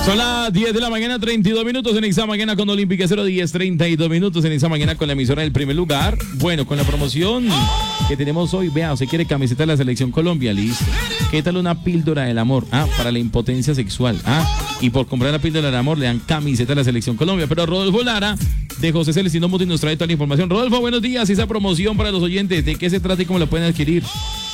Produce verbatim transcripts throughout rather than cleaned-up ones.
Son las diez de la mañana, treinta y dos minutos en Exa Mañana con Olímpica cero diez, treinta y dos minutos en Exa Mañana con la emisora del primer lugar. Bueno, con la promoción que tenemos hoy, vea, usted quiere camiseta de la Selección Colombia, listo. ¿Qué tal una píldora del amor? Ah, para la impotencia sexual. Ah, y por comprar la píldora del amor le dan camiseta de la Selección Colombia. Pero Rodolfo Lara de José Celestino Muti nos trae toda la información. Rodolfo, buenos días. Esa promoción para los oyentes, ¿de qué se trata y cómo la pueden adquirir?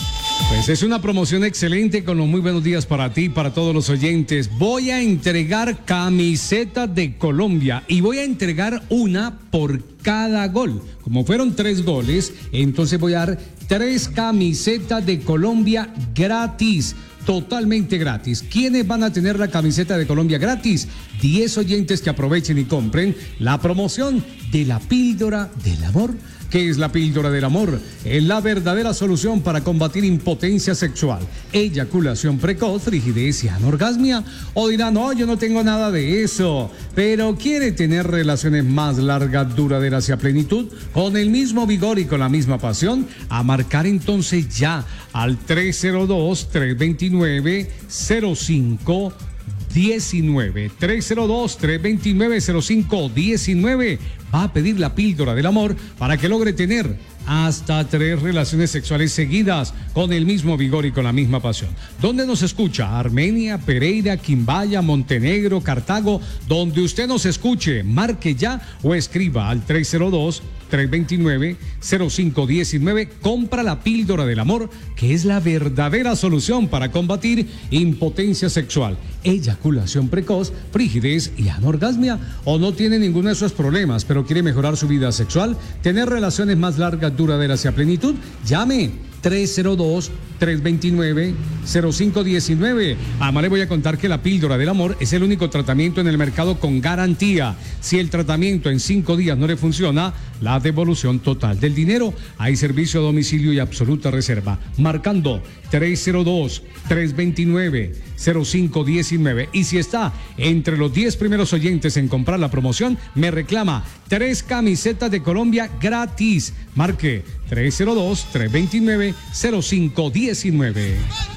Pues es una promoción excelente con los muy buenos días para ti, para todos los oyentes. Voy a entregar camiseta de Colombia y voy a entregar una por cada gol. Como fueron tres goles, entonces voy a dar tres camisetas de Colombia gratis. Totalmente gratis. ¿Quiénes van a tener la camiseta de Colombia gratis? diez oyentes que aprovechen y compren la promoción de la píldora del amor. ¿Qué es la píldora del amor? Es la verdadera solución para combatir impotencia sexual, eyaculación precoz, frigidez y anorgasmia. O dirán, no, yo no tengo nada de eso, pero quiere tener relaciones más largas, duraderas y a plenitud, con el mismo vigor y con la misma pasión. A marcar entonces ya al tres cero dos, tres dos nueve, cero cinco diecinueve, tres cero dos, tres dos nueve, cero cinco diecinueve. Va a pedir la píldora del amor para que logre tener hasta tres relaciones sexuales seguidas con el mismo vigor y con la misma pasión. ¿Dónde nos escucha? Armenia, Pereira, Quimbaya, Montenegro, Cartago. Donde usted nos escuche, marque ya o escriba al tres cero dos, tres dos nueve, cero cinco diecinueve. Compra la píldora del amor, que es la verdadera solución para combatir impotencia sexual, eyaculación precoz, frigidez y anorgasmia. O no tiene ninguno de esos problemas, pero quiere mejorar su vida sexual, tener relaciones más largas, duraderas y a plenitud. Llame tres cero dos, tres dos nueve, cero cinco diecinueve. Además le voy a contar que la píldora del amor es el único tratamiento en el mercado con garantía. Si el tratamiento en cinco días no le funciona, la devolución total del dinero. Hay servicio a domicilio y absoluta reserva. Marcando tres cero dos, tres dos nueve, cero cinco diecinueve. Y si está entre los diez primeros oyentes en comprar la promoción, me reclama tres camisetas de Colombia gratis. Marque tres cero dos, tres dos nueve, cero cinco diecinueve.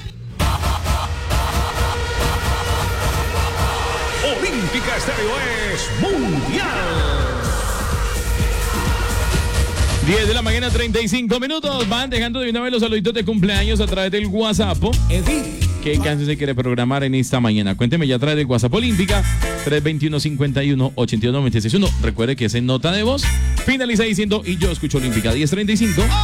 Olímpica Estéreo es mundial. diez de la mañana, treinta y cinco minutos. Van dejando de una vez los saluditos de cumpleaños a través del WhatsApp. Edith. ¿Qué canción se quiere programar en esta mañana? Cuénteme ya a través del WhatsApp Olímpica tres dos uno, cinco uno, ocho uno nueve seis uno. Recuerde que es en nota de voz. Finaliza diciendo y yo escucho Olímpica diez treinta y cinco.